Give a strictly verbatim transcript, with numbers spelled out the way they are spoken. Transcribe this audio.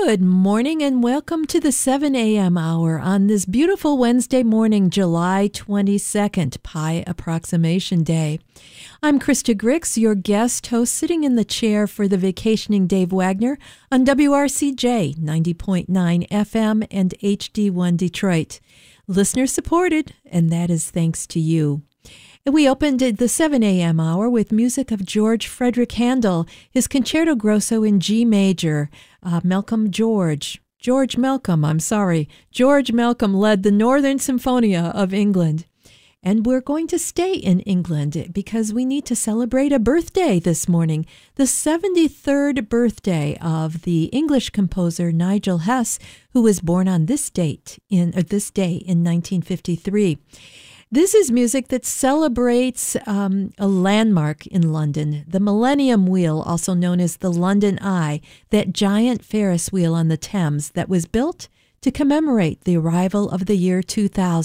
Good morning and welcome to the seven a.m. hour on this beautiful Wednesday morning, July twenty-second, Pi Approximation Day. I'm Krista Grix, your guest host, sitting in the chair for the vacationing Dave Wagner on W R C J ninety point nine F M and H D one Detroit. Listener supported, and that is thanks to you. We opened the seven a.m. hour with music of George Frederick Handel, his Concerto Grosso in G major. Uh, Malcolm George, George Malcolm, I'm sorry. George Malcolm led the Northern Symphonia of England. And we're going to stay in England because we need to celebrate a birthday this morning, the seventy-third birthday of the English composer Nigel Hess, who was born on this date in or this day in nineteen fifty-three. This is music that celebrates um, a landmark in London, the Millennium Wheel, also known as the London Eye, that giant Ferris wheel on the Thames that was built to commemorate the arrival of the year two thousand.